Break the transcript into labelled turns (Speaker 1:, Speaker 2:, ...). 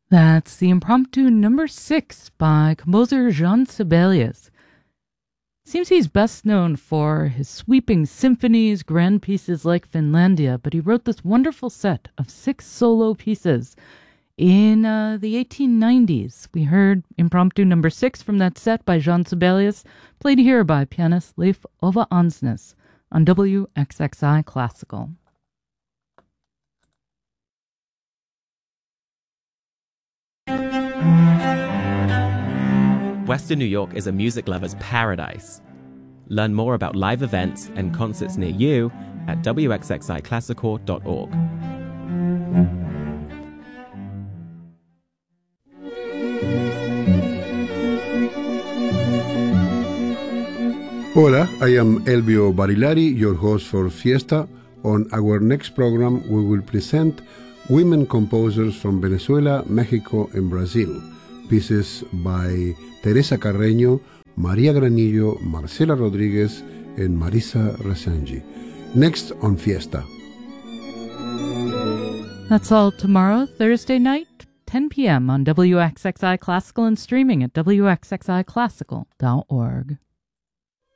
Speaker 1: That's the Impromptu number 6 by composer Jean Sibelius. Seems he's best known for his sweeping symphonies, grand pieces like Finlandia, but he wrote this wonderful set of 6 solo pieces in the 1890s. We heard Impromptu number 6 from that set by Jean Sibelius, played here by pianist Leif Ove Ansnes on WXXI Classical.
Speaker 2: Western New York is a music lover's paradise. Learn more about live events and concerts near you at wxxiclassical.org.
Speaker 3: Hola, I am Elvio Barilari, your host for Fiesta. On our next program, we will present women composers from Venezuela, Mexico, and Brazil. Pieces by Teresa Carreño, María Granillo, Marcela Rodríguez, and Marisa Resengi. Next on Fiesta.
Speaker 1: That's all tomorrow, Thursday night, 10 p.m. on WXXI Classical and streaming at wxxiclassical.org.